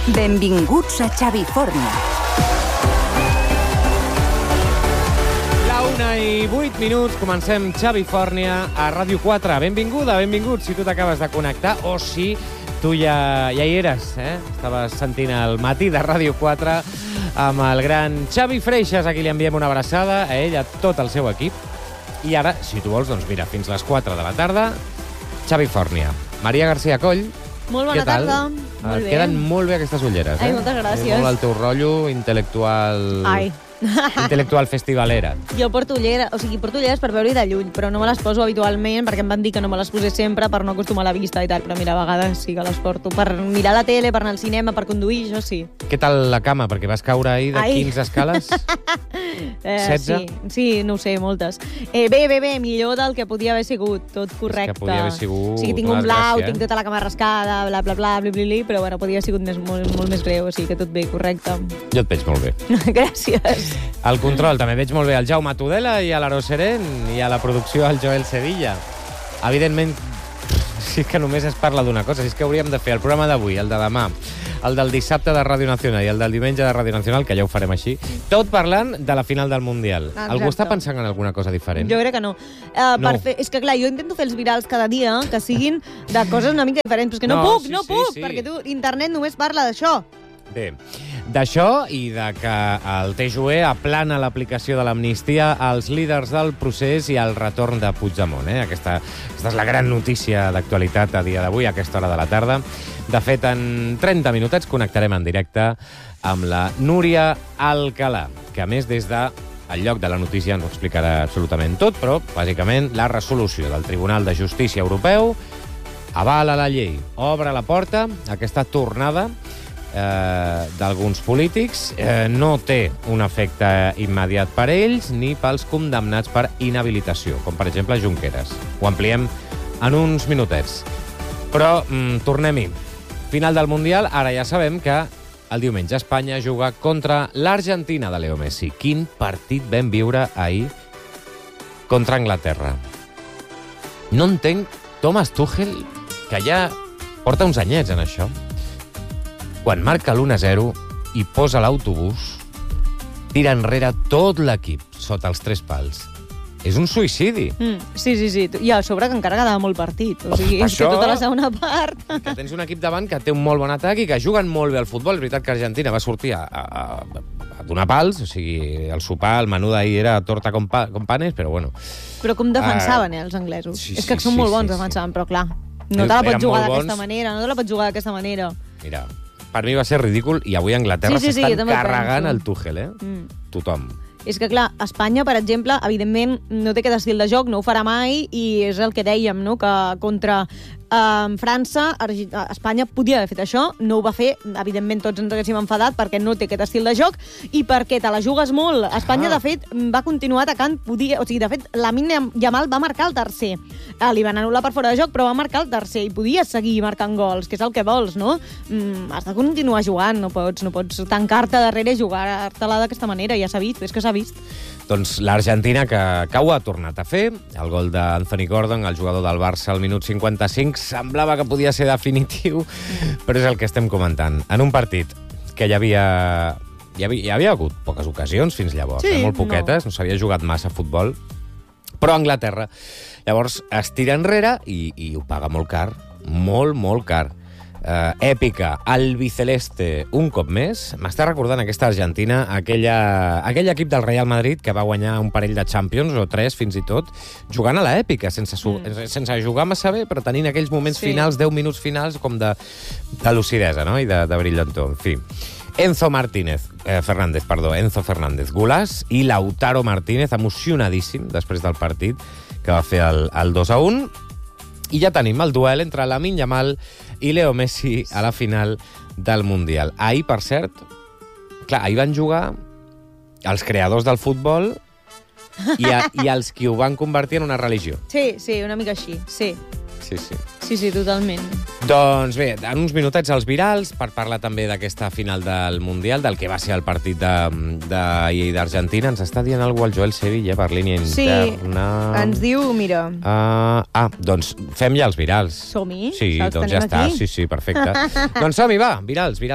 Benvinguts a Xavifòrnia. La 1:08, comencem Xavifòrnia a Ràdio 4. Benvinguda, benvingut, si tu t'acabes de connectar o si tu ja hi eres, Estaves sentint el matí de Ràdio 4 amb el gran Xavi Freixas, a qui li enviem una abraçada, a ell, a tot el seu equip. I ara, si tu vols, doncs mira, fins les 4 de la tarda, Xavifòrnia. Maria García Coll, molt bona tarda. Molt bé. Queden molt bé aquestes ulleres, Ai, moltes gràcies. Molt el teu rotllo intel·lectual... Ai. Intel·lectual festivalera. Jo porto ulleres per veure-hi de lluny, però no me les poso habitualment perquè em van dir que no me les posés sempre per no acostumar la vista i tal, però mira, a vegades sí que les porto per mirar la tele, per anar al cinema, per conduir, això sí. Què tal la cama? Perquè vas caure ahir de 15 escales? 16? Sí, no ho sé, moltes. Bé, millor del que podia haver sigut, tot correcte. És que podia haver sigut... O sigui, tinc un blau, tinc tota la cama rascada, bla, bla, bla, bli, però bueno, podia haver sigut molt més greu, o sigui que tot bé, correcte. Jo et veig molt bé. Gràcies. Al control també veig molt bé el Jaume Tudela i a l'Aro Seren i a la producció el Joel Sevilla. Evidentment, si és que només es parla d'una cosa, si és que hauríem de fer el programa d'avui, el de demà, el del dissabte de Ràdio Nacional i el del diumenge de Ràdio Nacional, que ja ho farem així, tot parlant de la final del Mundial. Exacte. Algú està pensant en alguna cosa diferent? Jo crec que no. És que clar, jo intento fer els virals cada dia que siguin de coses una mica diferents, però és que no puc, perquè tu, internet només parla d'això. Bé, d'això i de que el TJUE aplana l'aplicació de l'amnistia als líders del procés i al retorn de Puigdemont. Aquesta és la gran notícia d'actualitat a dia d'avui, a aquesta hora de la tarda. De fet, en 30 minutets connectarem en directe amb la Núria Alcalà, que a més des de el lloc de la notícia ens ho explicarà absolutament tot, però bàsicament la resolució del Tribunal de Justícia Europeu avala la llei, obre la porta a aquesta tornada d'alguns polítics, no té un efecte immediat per ells ni pels condemnats per inhabilitació, com per exemple Junqueras. Ho ampliem en uns minutets. Però tornem-hi. Final del Mundial, ara ja sabem que el diumenge Espanya juga contra l'Argentina de Leo Messi. Quin partit vam viure ahir contra Anglaterra. No entenc Thomas Tuchel, que ja porta uns anyets en això. Quan marca l'1-0 i posa l'autobús, tira enrere tot l'equip sota els 3 pals. És un suïcidi. Sí. I a sobre que encara quedava molt partit. O sigui, és que tota la segona part... Que tens un equip davant que té un molt bon atac i que juguen molt bé al futbol. És veritat que Argentina va sortir a donar pals, o sigui, el sopar, el menú d'ahir era torta con panes, però bueno. Però com defensaven, els anglesos? Sí, és que són molt bons defensant, però clar, no te la pots jugar d'aquesta manera, Mira, per mi va ser ridícul i avui a Anglaterra s'estan carregant el Tuchel, Tothom. És que, clar, Espanya, per exemple, evidentment no té aquest estil de joc, no ho farà mai, i és el que dèiem, no?, que contra França, Espanya podia haver fet això, no ho va fer, evidentment tots ens haguéssim enfadat perquè no té aquest estil de joc i perquè te la jugues molt. Espanya, de fet, va continuar atacant, de fet, Lamine Yamal va marcar el tercer. Li van anul·lar per fora de joc, però va marcar el tercer i podia seguir marcant gols, que és el que vols, no? Has de continuar jugant, no pots tancar-te darrere i jugar-te-la d'aquesta manera, ja s'ha vist, és que s'ha vist. Doncs l'Argentina, que ho ha tornat a fer, el gol d'Anthony Gordon, el jugador del Barça, al minut 55, semblava que podia ser definitiu, però és el que estem comentant. En un partit que hi havia hagut poques ocasions fins llavors, molt poquetes, no s'havia jugat massa a futbol, però Anglaterra llavors es tira enrere i ho paga molt car, molt car. Èpica, albiceleste un cop més. M'està recordant aquesta Argentina, aquell equip del Real Madrid que va guanyar un parell de Champions, o 3 fins i tot, jugant a l'èpica, sense jugar massa bé, però tenint aquells moments finals, 10 minuts finals, com de lucidesa, no?, i de brillantor, en fi. Enzo Fernández Gulàs i Lautaro Martínez, emocionadíssim després del partit que va fer el 2-1. I ja tenim el duel entre Lamine Yamal i Leo Messi a la final del Mundial. Ahir, per cert, ahir van jugar els creadors del futbol i els qui ho van convertir en una religió. Sí, una mica així, sí. Sí, totalment. Doncs bé, en uns minutets els virals per parlar també d'aquesta final del Mundial, del que va ser el partit d'ahir d'Argentina. Ens està dient alguna cosa el Joel Sevilla per línia interna. Sí, ens diu, mira... Doncs fem ja els virals. Som-hi? Sí, doncs ja està. Sí, perfecte. Doncs som-hi, va, virals.